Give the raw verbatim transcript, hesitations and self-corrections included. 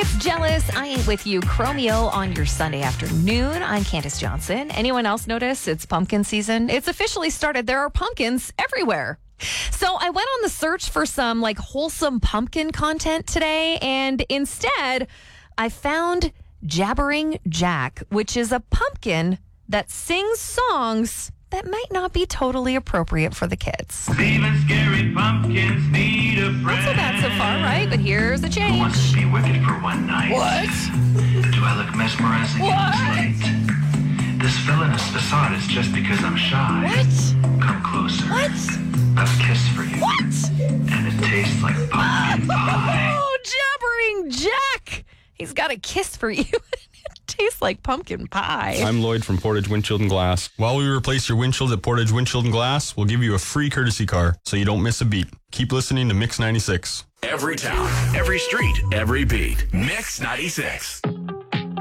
It's Jealous. I Ain't With You, Chromeo on your Sunday afternoon. I'm Candace Johnson. Anyone else notice it's pumpkin season? It's officially started. There are pumpkins everywhere. So I went on the search for some like wholesome pumpkin content today, and instead I found Jabbering Jack, which is a pumpkin that sings songs that might not be totally appropriate for the kids. Even scary pumpkins need a friend. Not so bad so far, right? But here's a Who change. wants to be wicked for one night? What? Do I look mesmerizing What? in this light? This villainous facade is just because I'm shy. What? Come closer. What? I've a kiss for you. What? And it tastes like pumpkin pie. Oh, Jabbering Jack! He's got a kiss for you. It tastes like pumpkin pie. I'm Lloyd from Portage Windshield and Glass. While we replace your windshield at Portage Windshield and Glass, we'll give you a free courtesy car so you don't miss a beat. Keep listening to Mix ninety-six. Every town, every street, every beat. Mix ninety-six.